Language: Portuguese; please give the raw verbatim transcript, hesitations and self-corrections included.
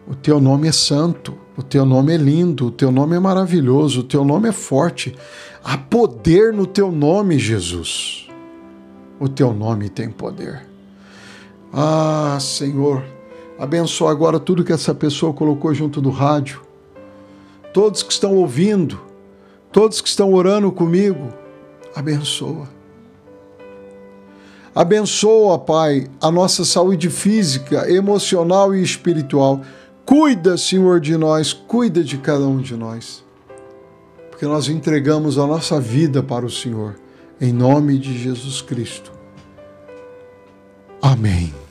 O teu nome é santo, o teu nome é lindo, o teu nome é maravilhoso, o teu nome é forte. Há poder no teu nome, Jesus. O teu nome tem poder. Ah, Senhor, abençoa agora tudo que essa pessoa colocou junto do rádio. Todos que estão ouvindo, todos que estão orando comigo, abençoa. Abençoa, Pai, a nossa saúde física, emocional e espiritual. Cuida, Senhor, de nós, cuida de cada um de nós. Porque nós entregamos a nossa vida para o Senhor, em nome de Jesus Cristo. Amém.